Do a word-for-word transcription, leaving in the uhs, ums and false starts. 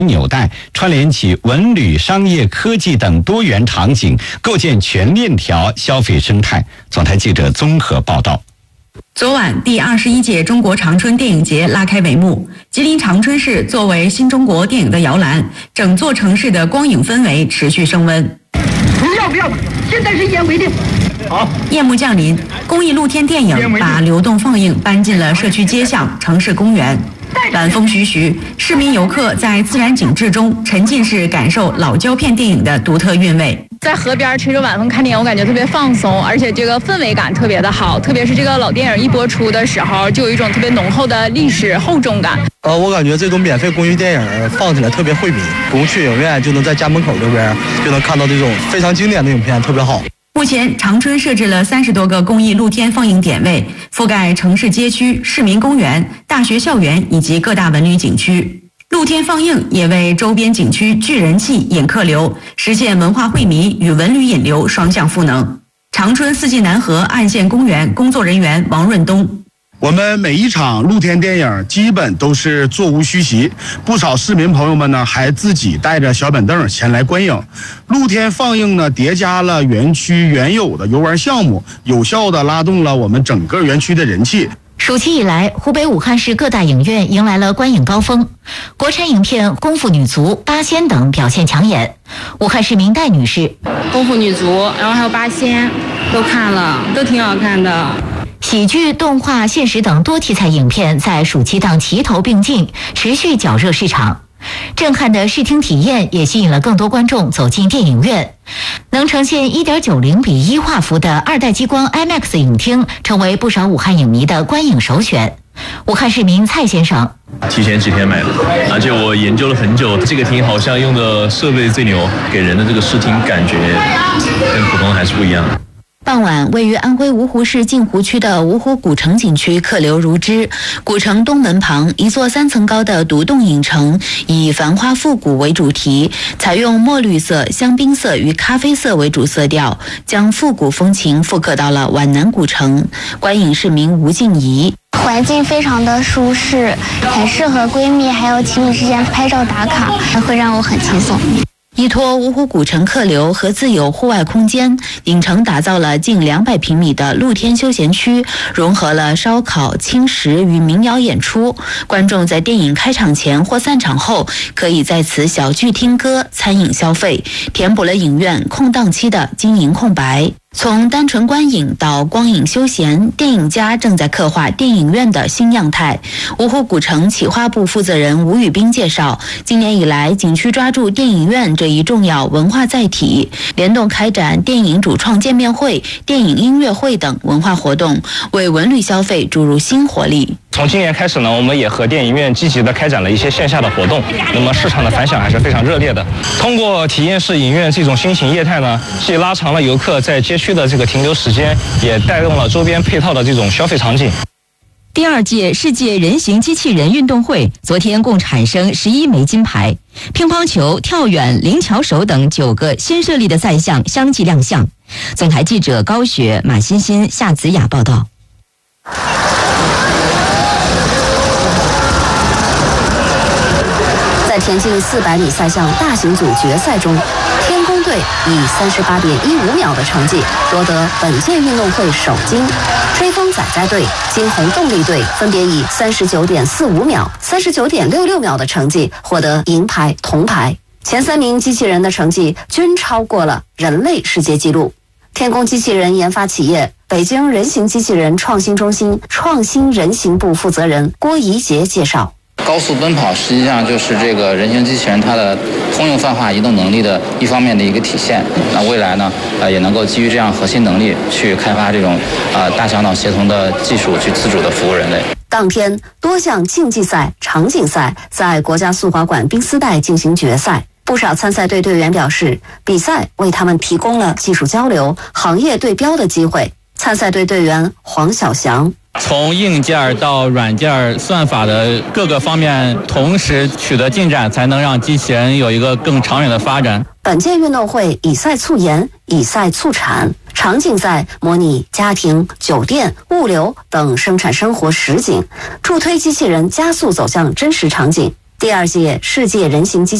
纽带，串联起文旅、商业、科技等多元场景，构建全链条消费生态。总台记者综合报道。 昨晚，第二十一届中国长春电影节拉开帷幕。吉林长春市作为新中国电影的摇篮，整座城市的光影氛围持续升温。 不要不要，现在是一言为定。好。 夜幕降临，公益露天电影把流动放映搬进了社区街巷、城市公园。晚风徐徐，市民游客在自然景致中沉浸式感受老胶片电影的独特韵味。 在河边吹着晚风看电影，我感觉特别放松，而且这个氛围感特别的好。特别是这个老电影一播出的时候，就有一种特别浓厚的历史厚重感。 呃，我感觉这种免费公益电影放起来特别惠民，不用去影院就能在家门口这边就能看到这种非常经典的影片，特别好。 目前，长春设置了三十多个公益露天放映点位，覆盖城市街区、市民公园、大学校园以及各大文旅景区。露天放映也为周边景区聚人气、引客流，实现文化惠民与文旅引流双向赋能。长春四季南河岸县公园工作人员王润东。 我们每一场露天电影基本都是座无虚席，不少市民朋友们呢还自己带着小板凳前来观影。露天放映呢叠加了园区原有的游玩项目，有效的拉动了我们整个园区的人气。 暑期以来，湖北武汉市各大影院迎来了观影高峰，国产影片《功夫女足》《八仙》等表现抢眼。武汉市民戴女士， 《功夫女足》，然后还有《八仙》，都看了，都挺好看的。 喜剧、动画、现实等多题材影片在暑期档齐头并进，持续绞热市场。震撼的视听体验也吸引了更多观众走进电影院。能呈现 一点九零比一画幅的二代激光 IMAX 影厅，成为不少武汉影迷的观影首选。武汉市民蔡先生， 提前几天买的，而且我研究了很久，这个厅好像用的设备最牛，给人的这个视听感觉跟普通还是不一样的。 傍晚，位于安徽芜湖市镜湖区的芜湖古城景区客流如织。古城东门旁，一座三层高的独栋影城，以繁花复古为主题，采用墨绿色、香槟色与咖啡色为主色调，将复古风情复刻到了皖南古城。观影市民吴静怡。 环境非常的舒适，很适合闺蜜还有情侣之间拍照打卡，会让我很轻松。 依托芜湖古城客流和自有户外空间，影城打造了近两百平米的露天休闲区，融合了烧烤、轻食与民谣演出。观众在电影开场前或散场后，可以在此小聚听歌、餐饮消费，填补了影院空档期的经营空白。从单纯观影到光影休闲，电影家正在刻画电影院的新样态。芜湖古城企划部负责人吴宇斌介绍，今年以来，景区抓住电影院这一重要文化载体，联动开展电影主创见面会、电影音乐会等文化活动，为文旅消费注入新活力。 从今年开始呢，我们也和电影院积极的开展了一些线下的活动，那么市场的反响还是非常热烈的。通过体验式影院这种新型业态呢，既拉长了游客在街区的这个停留时间，也带动了周边配套的这种消费场景。 第二届世界人形机器人运动会昨天共产生十一枚金牌，乒乓球、跳远、灵巧手等九个新设立的赛项相继亮相。总台记者高雪、马欣欣、夏子雅报道。 在田径四百米赛项大型组决赛中，天宫队以三十八点一五秒的成绩夺得本届运动会首金，追风仔仔队、金红动力队分别以三十九点四五秒、三十九点六六秒的成绩获得银牌、铜牌。前三名机器人的成绩均超过了人类世界纪录。天宫机器人研发企业北京人形机器人创新中心创新人形部负责人郭怡杰介绍。 高速奔跑实际上就是这个人形机器人它的通用泛化移动能力的一方面的一个体现。那未来呢，呃，也能够基于这样核心能力去开发这种呃大小脑协同的技术，去自主的服务人类。 当天，多项竞技赛、场景赛在国家速滑馆冰丝带进行决赛。不少参赛队队员表示，比赛为他们提供了技术交流、行业对标的机会。参赛队队员黄小翔。 从硬件到软件算法的各个方面同时取得进展，才能让机器人有一个更长远的发展。 本届运动会以赛促研，以赛促产，场景赛模拟家庭、酒店、物流等生产生活实景，助推机器人加速走向真实场景。 第二届世界人形机